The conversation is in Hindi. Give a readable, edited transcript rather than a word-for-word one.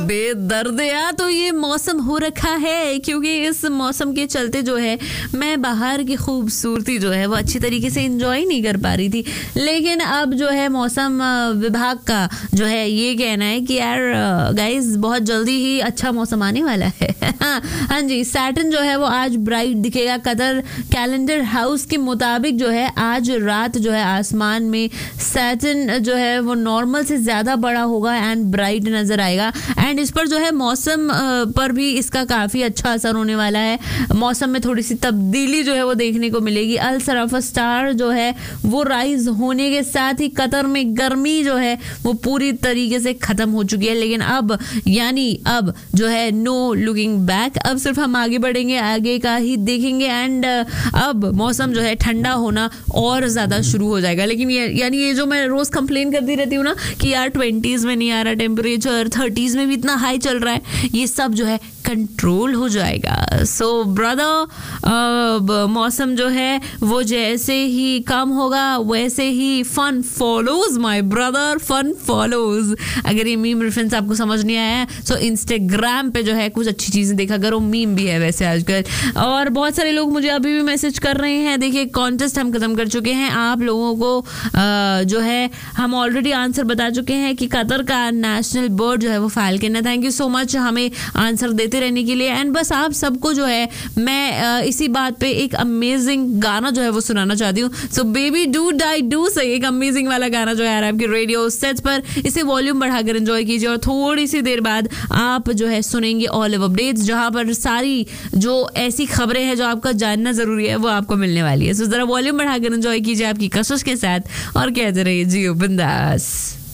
बेदर्द या तो ये मौसम हो रखा है, क्योंकि इस मौसम के चलते जो है मैं बाहर की खूबसूरती जो है वो अच्छी तरीके से एंजॉय नहीं कर पा रही थी। लेकिन अब जो है मौसम विभाग का जो है ये कहना है कि यार गाइस बहुत जल्दी ही अच्छा मौसम आने वाला है। हाँ जी, सैटर्न जो है वो आज ब्राइट दिखेगा। कतर कैलेंडर हाउस के मुताबिक जो है आज रात जो है आसमान में सैटर्न जो है वो नॉर्मल से ज़्यादा बड़ा होगा एंड ब्राइट नज़र आएगा। एंड इस पर जो है मौसम पर भी इसका काफ़ी अच्छा असर होने वाला है। मौसम में थोड़ी सी तब्दीली जो है वो देखने को मिलेगी। अल सराफा स्टार जो है वो राइज होने के साथ ही कतर में गर्मी जो है वो पूरी तरीके से ख़त्म हो चुकी है। लेकिन अब अब जो है नो लुकिंग बैक, अब सिर्फ हम आगे बढ़ेंगे, आगे का ही देखेंगे। एंड अब मौसम जो है ठंडा होना और ज़्यादा शुरू हो जाएगा। लेकिन ये जो मैं रोज़ कंप्लेन करती रहती हूँ ना कि यार 20s में नहीं आ रहा टेम्परेचर, 30s में भी इतना हाई चल रहा है, ये सब जो है कंट्रोल हो जाएगा। सो ब्रदर, मौसम जो है वो जैसे ही कम होगा वैसे ही fun follows my brother, fun follows. अगर ये मीम रेफरेंस आपको समझ नहीं आया है तो इंस्टाग्राम पे जो है कुछ अच्छी चीज़ें देखा करो, मीम भी है वैसे आजकल। और बहुत सारे लोग मुझे अभी भी मैसेज कर रहे हैं। देखिए कॉन्टेस्ट हम खत्म कर चुके हैं। आप लोगों को जो है हम ऑलरेडी आंसर बता चुके हैं कि कतर का नेशनल बर्ड जो है वो फाल्कन है। थैंक यू सो मच हमें आंसर देते रहने के लिए। एंड बस आप सबको जो है मैं इसी बात पे एक अमेजिंग गाना जो है वो सुनाना चाहती हूँ। So baby do die do से एक अमेजिंग वाला गाना जो है आपके रेडियो सेट्स पर, इसे वॉल्यूम बढ़ाकर एंजॉय कीजिए। और थोड़ी सी देर बाद आप जो है सुनेंगे ऑलिव अपडेट्स, जहां पर सारी जो ऐसी खबरें हैं जो आपका जानना जरूरी है वो आपको मिलने वाली है। सो जरा वॉल्यूम बढ़ाकर एंजॉय कीजिए आपकी कशिश के साथ और कहते रहिए जियो बिंदास।